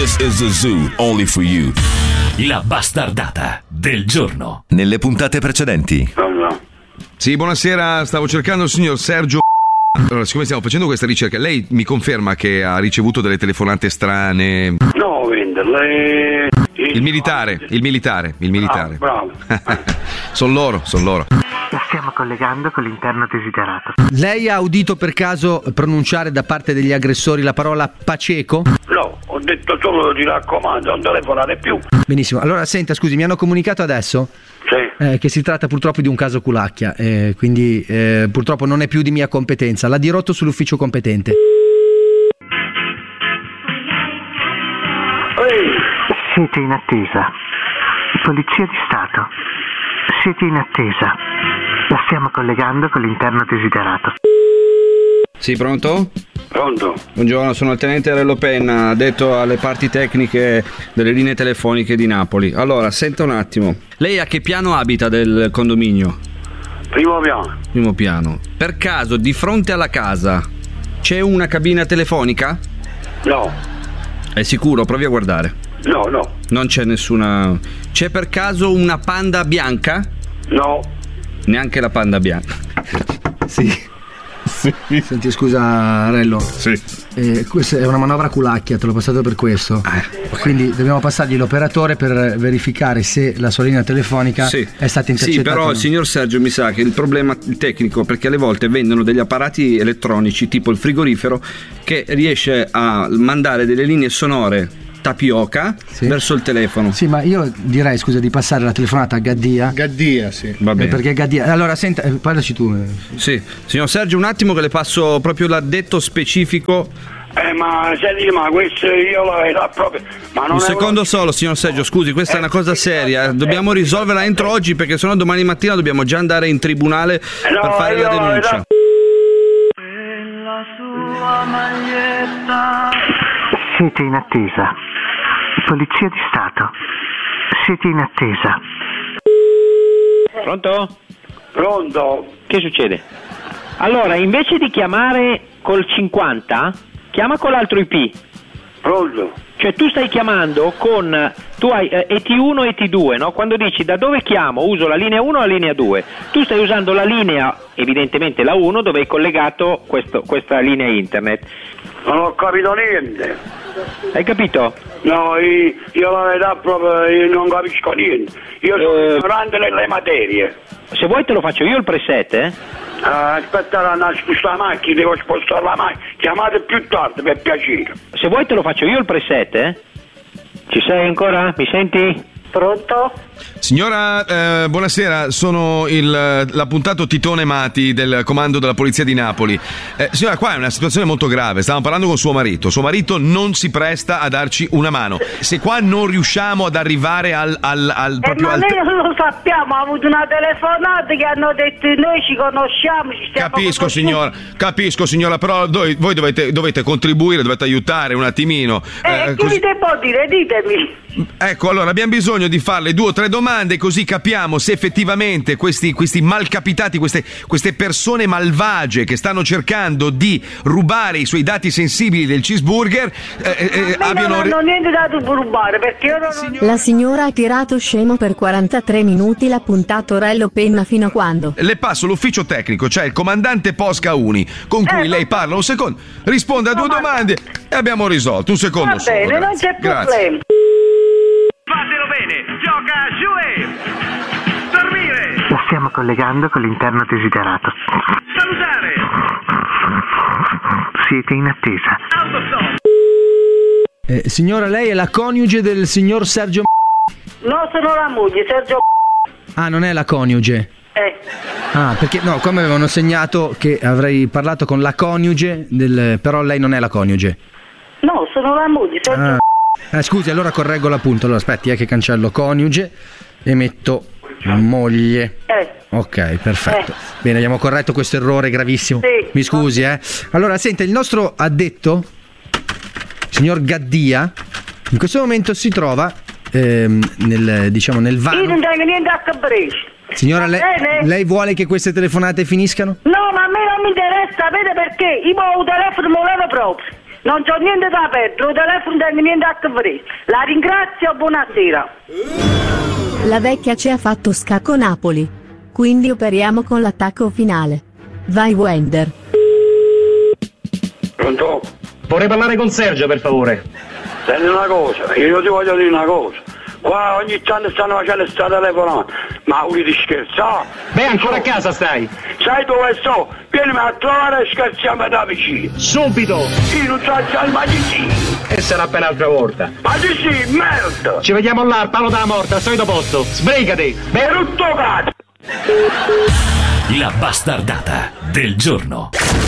This is the zoo, only for you. La bastardata del giorno. Nelle puntate precedenti. Sì, buonasera, stavo cercando il signor Sergio. Allora, siccome stiamo facendo questa ricerca, lei mi conferma che ha ricevuto delle telefonate strane? No, venderle. Il militare. Ah, bravo. Sono loro. La stiamo collegando con l'interno desiderato. Lei ha udito per caso pronunciare da parte degli aggressori la parola Paceco? No, ho detto solo ti raccomando, non telefonare più. Benissimo, allora senta, scusi, mi hanno comunicato adesso che si tratta purtroppo di un caso Culacchia, quindi purtroppo non è più di mia competenza, l'ha dirotto sull'ufficio competente. Siete in attesa. Polizia di Stato. Siete in attesa. La stiamo collegando con l'interno desiderato. Sì, pronto? Pronto? Buongiorno, sono il tenente Rello Penna, addetto alle parti tecniche delle linee telefoniche di Napoli. Allora, senta un attimo. Lei a che piano abita del condominio? Primo piano. Primo piano. Per caso, di fronte alla casa, c'è una cabina telefonica? No. È sicuro? Provi a guardare. No. Non c'è nessuna... C'è per caso una panda bianca? No. Neanche la panda bianca. Sì. Senti, scusa Rello. Sì. Questa è una manovra Culacchia, te l'ho passato per questo. Quindi dobbiamo passargli l'operatore per verificare se la sua linea telefonica è stata intercettata. Sì, però il signor Sergio mi sa che il problema tecnico, perché alle volte vendono degli apparati elettronici tipo il frigorifero che riesce a mandare delle linee sonore tapioca verso il telefono. Sì, ma io direi, scusa, di passare la telefonata a Gaddia. Gaddia, sì. Va bene. Perché Gaddia... Allora, senta, parlaci tu. Sì, signor Sergio, un attimo che le passo proprio l'addetto specifico. Ma senti, ma questo io la proprio... Ma non un secondo solo, signor Sergio, scusi, questa è una cosa seria. Dobbiamo risolverla entro oggi, perché sennò domani mattina dobbiamo già andare in tribunale per fare la denuncia. La sua maglietta. Siete in attesa. Polizia di Stato. Siete in attesa. Pronto? Pronto? Che succede? Allora, invece di chiamare col 50, chiama con l'altro IP. Pronto? Cioè tu stai chiamando con... Tu hai ET1 e ET2, no? Quando dici da dove chiamo, uso la linea 1 o la linea 2. Tu stai usando la linea, evidentemente la 1, dove hai collegato questa linea internet. Non ho capito niente. Hai capito? No, io la verità proprio non capisco niente. Io sono ignorante nelle materie. Se vuoi te lo faccio io il preset, Aspetta, a spostare la macchina, devo spostare la macchina. Chiamate più tardi, per piacere. Se vuoi te lo faccio io il preset, Ci sei ancora? Mi senti? Pronto? Signora, buonasera, sono l'appuntato Titone Mati del comando della Polizia di Napoli. Signora, qua è una situazione molto grave, stavamo parlando con suo marito non si presta a darci una mano. Se qua non riusciamo ad arrivare al proprio ma noi non lo sappiamo, ha avuto una telefonata che hanno detto noi ci conosciamo, ci stiamo Capisco signora, però voi dovete contribuire, dovete aiutare un attimino. Che vi devo dire? Ditemi. Ecco, allora abbiamo bisogno di farle 2 o 3 domande, così capiamo se effettivamente questi malcapitati, queste persone malvagie che stanno cercando di rubare i suoi dati sensibili del cheeseburger abbiano... Non ho niente dato per rubare, perché io non... La signora ha tirato scemo per 43 minuti, l'ha puntato Rello Penna fino a quando? Le passo l'ufficio tecnico, cioè il comandante Posca Uni, con cui lei parla un secondo, risponde a 2 domande e abbiamo risolto. Un secondo solo. Va bene, non c'è problema. Fatelo bene, gioca su e dormire. La stiamo collegando con l'interno desiderato. Salutare. Siete in attesa. Autostop. Signora, lei è la coniuge del signor Sergio? No, sono la moglie, Sergio. Ah, non è la coniuge? Ah, perché no, qua mi avevano segnato che avrei parlato con la coniuge però lei non è la coniuge. No, sono la moglie, Sergio. Scusi, allora correggo l'appunto. Allora aspetti, che cancello coniuge e metto moglie. Ok, perfetto. Bene, abbiamo corretto questo errore gravissimo. Sì. Mi scusi, Allora, senta, il nostro addetto, signor Gaddia, in questo momento si trova nel vano. Io non tengo niente a capriccio. Signora, lei vuole che queste telefonate finiscano? No, ma a me non mi interessa, sapete perché? Io ho un telefono non lo proprio. Non c'ho niente da perdere, il telefono non niente a che vedere. La ringrazio, buonasera. La vecchia ci ha fatto scacco Napoli. Quindi operiamo con l'attacco finale. Vai Wender. Pronto? Vorrei parlare con Sergio, per favore. Senti una cosa, io ti voglio dire una cosa. Qua ogni tanto stanno facendo sta telefonata. Ma volete scherzare? Beh, ancora a casa stai? Sai dove sto? Vienimi a trovare e scherziamo da vicino. Subito! Io non so ma di sì. E sarà per l'altra volta. Ma di sì, merda! Ci vediamo là al palo della morte, al solito posto. Sbrigati! Brutto cazzo! La bastardata del giorno.